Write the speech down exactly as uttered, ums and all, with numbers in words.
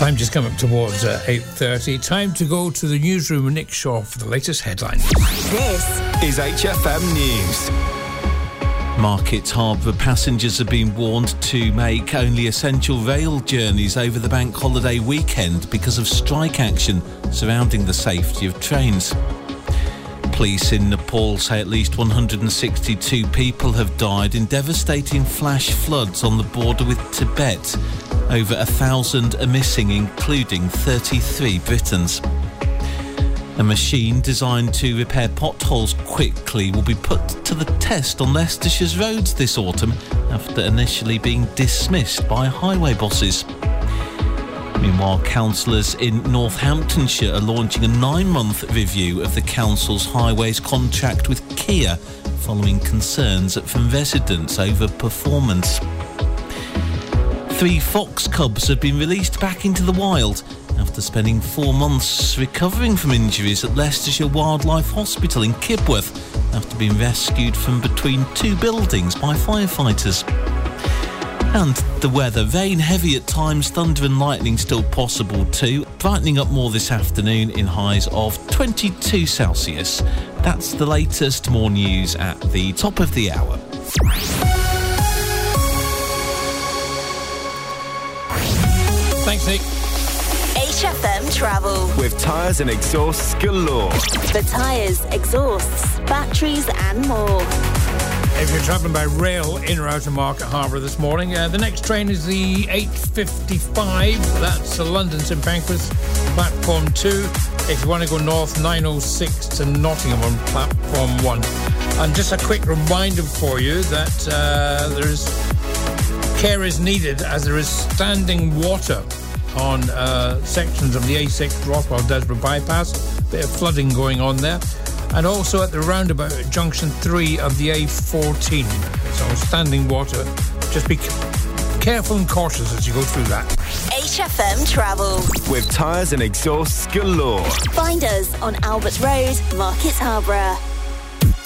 Time just come up towards uh, eight thirty. Time to go to the newsroom with Nick Shaw for the latest headlines. This is H F M News. Market Harbour passengers have been warned to make only essential rail journeys over the bank holiday weekend because of strike action surrounding the safety of trains. Police in Nepal say at least one hundred sixty-two people have died in devastating flash floods on the border with Tibet. Over a thousand are missing, including thirty-three Britons. A machine designed to repair potholes quickly will be put to the test on Leicestershire's roads this autumn after initially being dismissed by highway bosses. Meanwhile, councillors in Northamptonshire are launching a nine-month review of the council's highways contract with Kia following concerns from residents over performance. Three fox cubs have been released back into the wild after spending four months recovering from injuries at Leicestershire Wildlife Hospital in Kibworth after being rescued from between two buildings by firefighters. And the weather, rain heavy at times, thunder and lightning still possible too, brightening up more this afternoon in highs of twenty-two Celsius. That's the latest. More news at the top of the hour. Thanks, Nick. H F M Travel. With tyres and exhausts galore. For tyres, exhausts, batteries and more. If you're travelling by rail in or out of Market Harbour this morning, uh, the next train is the eight fifty-five. That's uh, London St Pancras, platform two. If you want to go north, nine oh six to Nottingham on platform one. And just a quick reminder for you that uh, there's care is needed as there is standing water on uh, sections of the A six Rothwell Desborough bypass. A bit of flooding going on there. And also at the roundabout at junction three of the A fourteen. So standing water. Just be careful and cautious as you go through that. H F M Travel. With tyres and exhausts galore. Find us on Albert Road, Market Harbour.